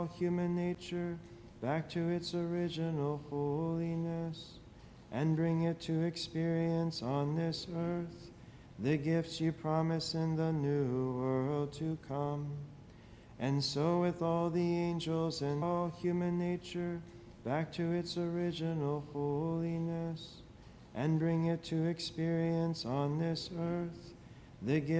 human nature back to its original holiness and bring it to experience on this earth the gifts you promise in the new world to come. And so with all the angels and all human nature back to its original holiness and bring it to experience on this earth the gifts